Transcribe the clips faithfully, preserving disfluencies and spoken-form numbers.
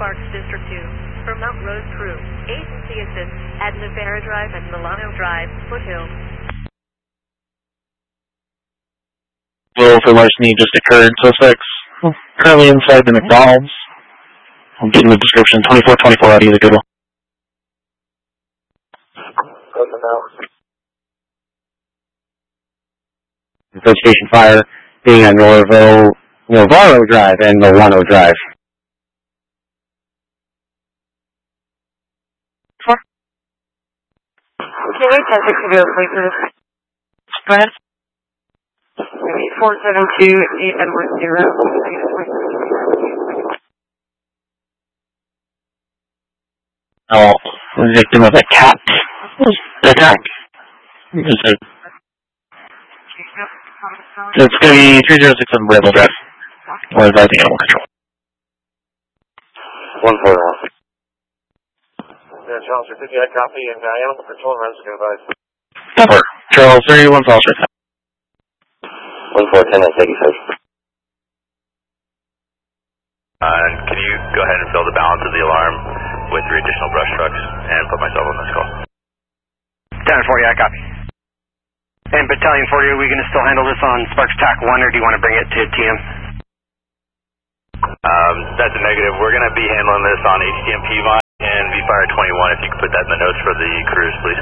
Sparks District two. For Mount Rose Crew, agency assist at Navarra Drive and Milano Drive, Foothill. Well, for larceny just occurred. Suspects currently inside the McDonald's. I'm getting the description. twenty-four twenty-four out of the good one. First station fire being on Norvo, Navarro Drive and Milano Drive. Four. Can you test it to go, please? Go ahead. four seven two eight Edward zero. Oh, the victim of a cat attack. It's going to be three zero six seven Bravo Drive. Or advising animal control. one four one. Yeah, Charles, you're picking that copy and uh, animal control runs to advise. Cover. Charles, thirty-one Falls Drive. one four ten, thank you, sir. Uh, can you go ahead and fill the balance of the alarm with three additional brush trucks and put myself on this call? ten forty, I copy. And Battalion forty, are we going to still handle this on Sparks T A C one, or do you want to bring it to T M? Um, that's a negative. We're going to be handling this on H T M P V I and V Fire twenty-one. If you could put that in the notes for the crews, please.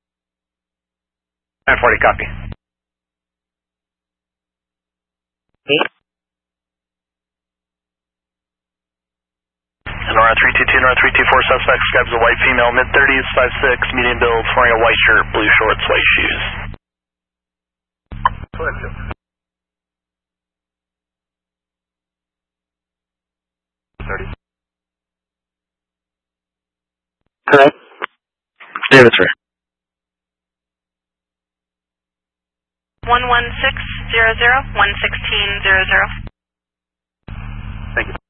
ten forty, copy. Nora three two two, Nora three two four, suspect describes a white female, mid thirties, five six, medium build, wearing a white shirt, blue shorts, white shoes. thirty. Correct. David, sir. one one six zero zero, one sixteen zero zero. Thank you.